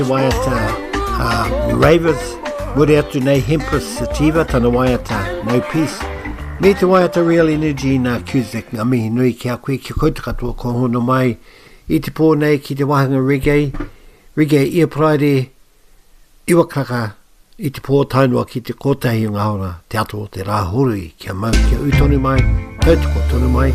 Waiata Ravers Muri atu nei Hempus Sativa tana waiata no peace. Me te waiata Real Energy na Cusick ngā mihi nui ki a koe ki kouta katoa ko hono mai I te pō nei ki te wahanga reggae ia praere iwakaka I te pō tainua ki te kotahi o ngā hora te ato o te rāhuri kia mau kia utonu mai, tautoko tonu mai